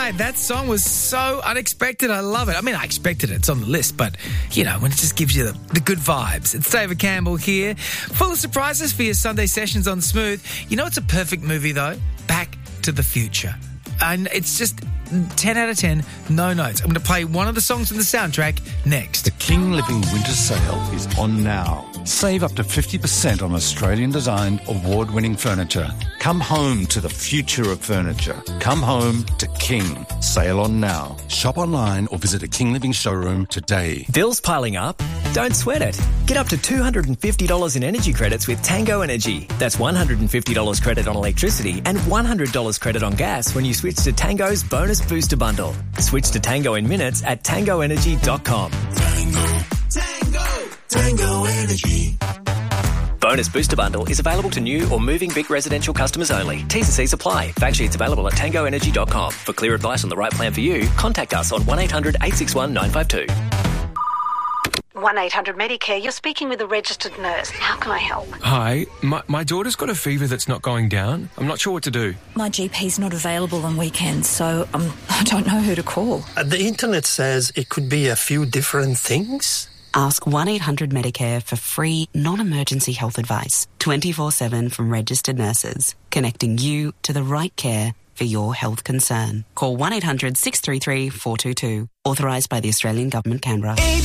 right. That song was so unexpected. I love it. I mean, I expected it. It's on the list, but, you know, when it just gives you the good vibes. It's David Campbell here, full of surprises for your Sunday sessions on Smooth. You know, it's a perfect movie, though. Back to the Future. And it's just 10 out of 10, no notes. I'm going to play one of the songs from the soundtrack next. The King Living Winter Sale is on now. Save up to 50% on Australian-designed, award-winning furniture. Come home to the future of furniture. Come home to King. Sale on now. Shop online or visit a King Living showroom today. Bills piling up? Don't sweat it. Get up to $250 in energy credits with Tango Energy. That's $150 credit on electricity and $100 credit on gas when you switch to Tango's Bonus Booster Bundle. Switch to Tango in minutes at tangoenergy.com. Tango Energy. Bonus Booster Bundle is available to new or moving big residential customers only. T's and C's apply. Fact sheets available at tangoenergy.com. For clear advice on the right plan for you, contact us on 1800 861 952. 1-800-Medicare, you're speaking with a registered nurse. How can I help? Hi, my daughter's got a fever that's not going down. I'm not sure what to do. My GP's not available on weekends, so I don't know who to call. The internet says it could be a few different things. Ask 1-800-Medicare for free, non-emergency health advice, 24/7 from registered nurses, connecting you to the right care for your health concern. Call 1-800-633-422. Authorised by the Australian Government, Canberra.